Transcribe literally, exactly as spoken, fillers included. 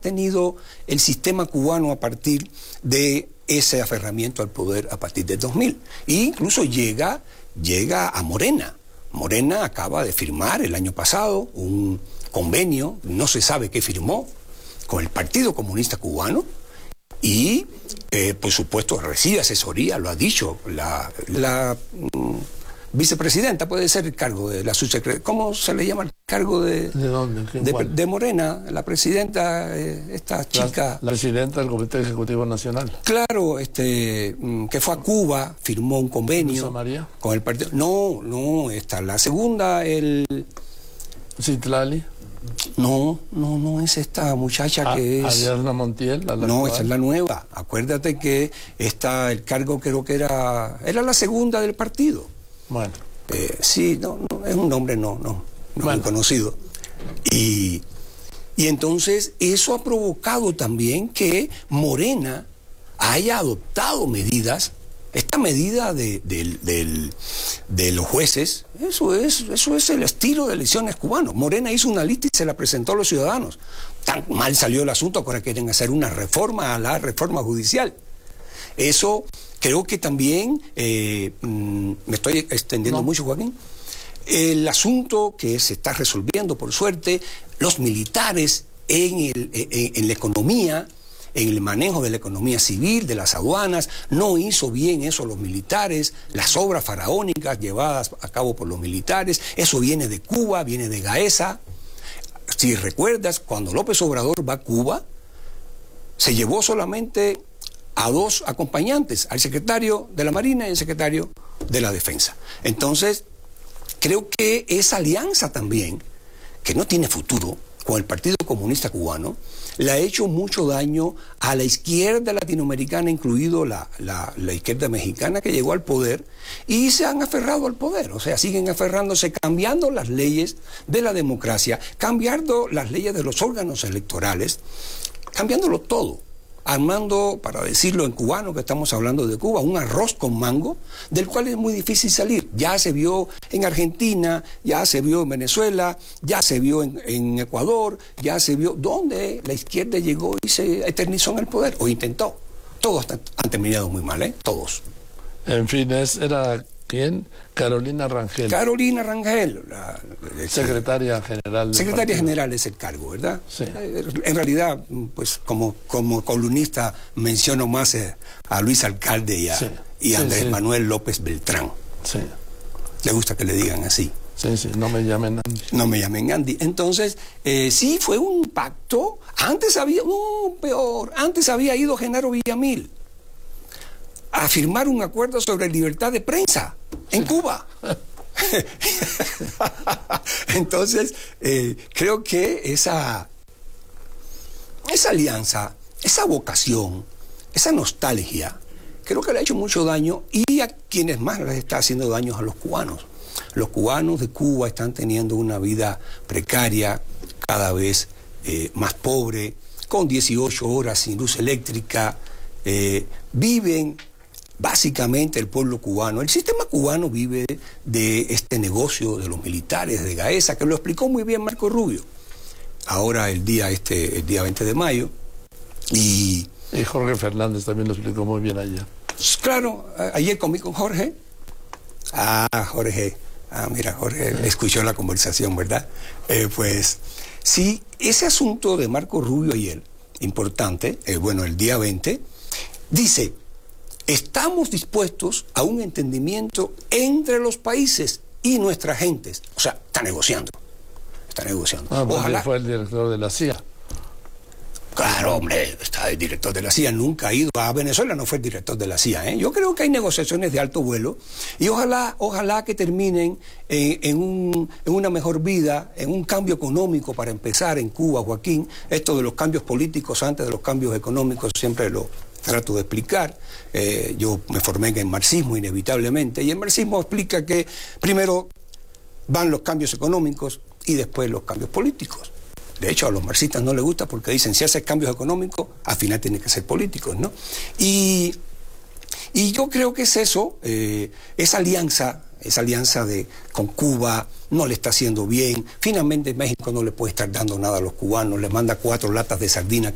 tenido el sistema cubano a partir de ese aferramiento al poder a partir del dos mil. E incluso llega, llega a Morena. Morena acaba de firmar el año pasado un convenio, no se sabe qué firmó, con el Partido Comunista Cubano y, eh, por supuesto, recibe asesoría, lo ha dicho la... la mm, vicepresidenta puede ser el cargo de la subsecretaria. ¿Cómo se le llama el cargo de, ¿De dónde? de, de Morena? La presidenta, eh, esta chica. La, la presidenta del Comité Ejecutivo Nacional. Claro, este, que fue a Cuba, firmó un convenio. María? Con el partido. No, no, esta, la segunda, el. Citlali. No, no, no es esta muchacha a, que es... Ariadna Montiel, la No, esa es la nueva. Acuérdate que está el cargo, creo que era... Era la segunda del partido. Bueno. Eh, sí, no, no, es un nombre no, no, no bueno. muy conocido. Y, y entonces eso ha provocado también que Morena haya adoptado medidas. Esta medida de, de, de, de los jueces, eso es, eso es el estilo de elecciones cubanos. Morena hizo una lista y se la presentó a los ciudadanos. Tan mal salió el asunto que ahora quieren hacer una reforma a la reforma judicial. Eso creo que también, eh, me estoy extendiendo no. mucho, Joaquín, el asunto que se está resolviendo, por suerte, los militares en, el, en, en la economía, en el manejo de la economía civil, de las aduanas, no hizo bien eso los militares, las obras faraónicas llevadas a cabo por los militares, eso viene de Cuba, viene de Gaesa. Si recuerdas, cuando López Obrador va a Cuba, se llevó solamente a dos acompañantes, al secretario de la Marina y al secretario de la Defensa. Entonces, creo que esa alianza también, que no tiene futuro, con el Partido Comunista Cubano, le ha hecho mucho daño a la izquierda latinoamericana, incluido la, la, la izquierda mexicana que llegó al poder, y se han aferrado al poder, o sea, siguen aferrándose, cambiando las leyes de la democracia, cambiando las leyes de los órganos electorales, cambiándolo todo, armando, para decirlo en cubano, que estamos hablando de Cuba, un arroz con mango, del cual es muy difícil salir. Ya se vio en Argentina, ya se vio en Venezuela, ya se vio en, en Ecuador, ya se vio donde la izquierda llegó y se eternizó en el poder, o intentó. Todos han terminado muy mal, ¿eh? Todos. En fin, es, era... ¿Quién? Carolina Rangel. Carolina Rangel, la, la, secretaria general. Del secretaria partido. general es el cargo, ¿verdad? Sí. En realidad, pues como, como columnista menciono más eh, a Luis Alcalde y a, sí. y a Andrés sí, sí. Manuel López Beltrán. Sí. Le gusta que le digan así. Sí, sí, no me llamen Andy. No me llamen Andy. Entonces, eh, sí, fue un pacto. Antes había, no, peor, antes había ido Genaro Villamil a firmar un acuerdo sobre libertad de prensa en Cuba. Entonces, eh, creo que esa, esa alianza, esa vocación, esa nostalgia, creo que le ha hecho mucho daño, y a quienes más les está haciendo daño a los cubanos. Los cubanos de Cuba están teniendo una vida precaria, cada vez eh, más pobre, con dieciocho horas sin luz eléctrica, eh, viven... Básicamente el pueblo cubano, el sistema cubano vive de este negocio de los militares, de Gaesa, que lo explicó muy bien Marco Rubio, ahora el día, este, el día veinte de mayo. Y, y Jorge Fernández también lo explicó muy bien ayer. Claro, ayer comí con Jorge. Ah, Jorge, ah, mira, Jorge escuchó la conversación, ¿verdad? Eh, pues sí, ese asunto de Marco Rubio ayer, importante, eh, bueno, el día veinte, dice... Estamos dispuestos a un entendimiento entre los países y nuestras gentes. O sea, está negociando. Está negociando. Ah, Ojalá. Fue el director de la C I A. Claro, hombre, está el director de la C I A. Nunca ha ido a Venezuela, no fue el director de la C I A. ¿eh? Yo creo que hay negociaciones de alto vuelo y ojalá, ojalá que terminen en, en, un, en una mejor vida, en un cambio económico para empezar en Cuba, Joaquín. Esto de los cambios políticos antes de los cambios económicos siempre lo trato de explicar. Eh, yo me formé en el marxismo inevitablemente, y el marxismo explica que primero van los cambios económicos y después los cambios políticos. De hecho, a los marxistas no les gusta porque dicen, si haces cambios económicos, al final tienen que ser políticos, ¿no? Y, y yo creo que es eso, eh, esa alianza, esa alianza de, con Cuba no le está haciendo bien. Finalmente México no le puede estar dando nada a los cubanos, les manda cuatro latas de sardinas